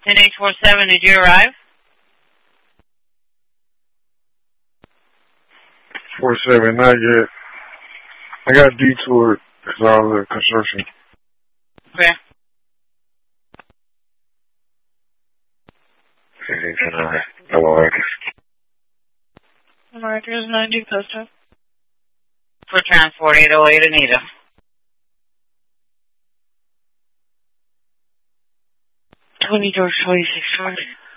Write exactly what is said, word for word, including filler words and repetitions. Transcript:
ten eight four seven, did you arrive? four seven, not yet. I got detoured because of all the construction. Okay. Markers ninety postal. For transport eight oh eight Anita. Twenty George twenty six forty.